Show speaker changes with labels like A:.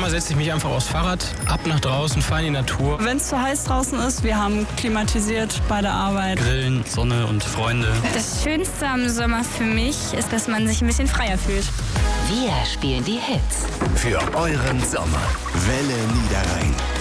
A: Sommer setze ich mich einfach aufs Fahrrad, ab nach draußen, fahre in die Natur.
B: Wenn es zu heiß draußen ist, wir haben klimatisiert bei der Arbeit.
C: Grillen, Sonne und Freunde.
D: Das Schönste am Sommer für mich ist, dass man sich ein bisschen freier fühlt.
E: Wir spielen die Hits.
F: Für euren Sommer. Welle Niederrhein.